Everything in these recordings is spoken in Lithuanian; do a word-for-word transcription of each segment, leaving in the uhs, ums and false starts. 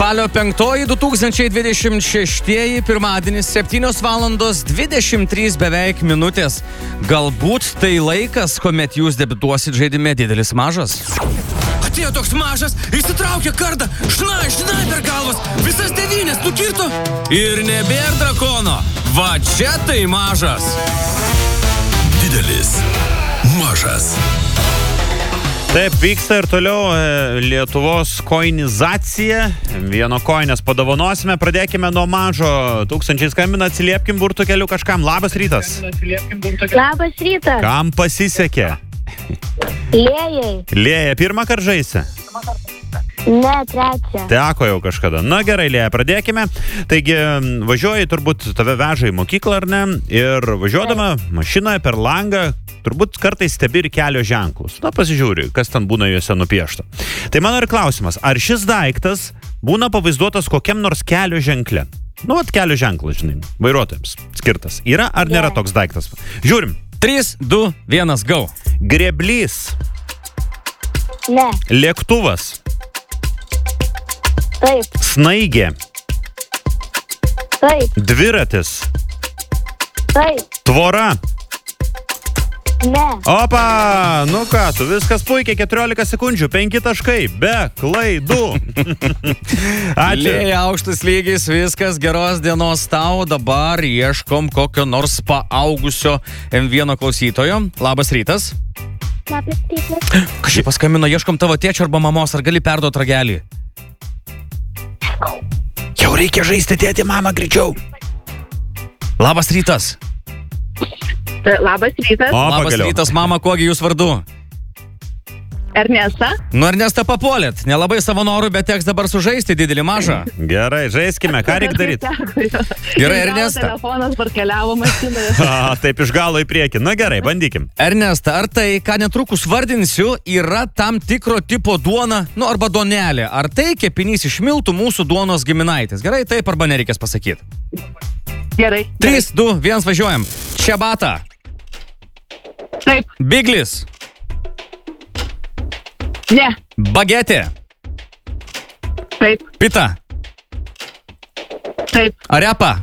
Spalio penktoji du tūkstančiai dvidešimt šeštieji pirmadienis septynios valandos dvidešimt trys beveik minutės. Galbūt tai laikas, kuomet jūs debiutuosit žaidime Didelis mažas. Atėjo toks mažas, įsitraukė kardą, šnai, šnai per galvas, visas devynės nukirto ir nebėr drakono. Va čia tai mažas. Didelis mažas. Taip, vyksta ir toliau Lietuvos koinizacija. Vieno koinės padovanosime. Pradėkime nuo mažo. Tūkstančiai skambina, atsiliepkim burtų keliu kažkam. Labas rytas. Labas rytas. Kam pasisekė? Lėjai. Lėja, pirmą kartą žaisi? Ne, trečią. Teko jau kažkada. Na gerai, Lėja, pradėkime. Taigi, važiuoji, turbūt tave veža į mokyklą, ar ne? Ir važiuodama mašinoje per langą, turbūt kartais stebi ir kelio ženklus. Na, pasižiūri, kas ten būna juose nupiešta. Tai mano ir klausimas, ar šis daiktas būna pavaizduotas kokiam nors kelio ženkle? Nu, vat kelio ženklas, žinai, vairuotojams skirtas. Yra ar nėra toks daiktas? Žiūrim. trys, du, vienas, go. Grėblys. Ne. Lėktuvas. Taip. Snaigė. Taip. Dviratis. Taip. Tvora. Ne. Opa, nu ką, tu viskas puikiai, keturiolika sekundžių, penki taškai, be klaidų. Ačiū. Lėja, aukštas lygis, viskas, geros dienos tau. Dabar ieškom kokio nors paaugusio em vieno klausytojo. Labas rytas. Labas rytas. Kažkaip paskambino, ieškom tavo tėčio arba mamos, ar gali perduoti ragelį? Jau reikia žaisti, tėti, mama, greičiau. Labas rytas. Labas rytas. O, Labas pagaliau. rytas, mama, kogi jūs vardu? Ernesta. Nu, Ernesta papuolėt. Nelabai savo norų, bet teks dabar sužaisti Didelį mažą. Gerai, žaiskime, ką reikia daryti? Gerai, Ernesta. Telefonas parkeliavo mašinoje. A, taip iš galo į priekį. Na gerai, bandykim. Ernesta, ar tai, ką netrukus vardinsiu, yra tam tikro tipo duona, nu arba duonelė? Ar tai kepinys iš miltų mūsų duonos giminaitis? Gerai, taip arba nereikės pasakyti. Gerai. trys, du, vienas, važiuojam. Ciabatta. Taip. Biglis. Ne. Bagetė. Taip. Pita. Taip. Arepa.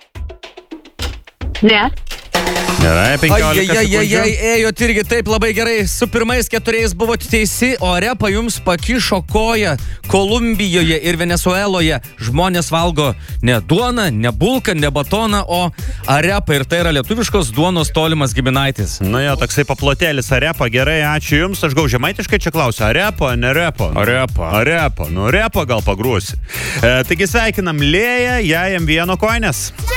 Ne. Gerai, penkiolika sekundžių. Ėjot irgi taip labai gerai. Su pirmais keturiais buvote teisi, o arepa jums pakišo koją. Kolumbijoje ir Venezueloje žmonės valgo ne duoną, ne bulką, ne batoną, o arepą. Ir tai yra lietuviškos duonos tolimas giminaitis. Na jo, toksai paplotėlis arepa. Gerai, ačiū jums. Aš gau žemaitiškai čia klausiu. Arepa, ne repa? Arepa. Arepa. Nu, repa gal pagrūsi. E, taigi sveikinam Lėją, jai em vieno koinės.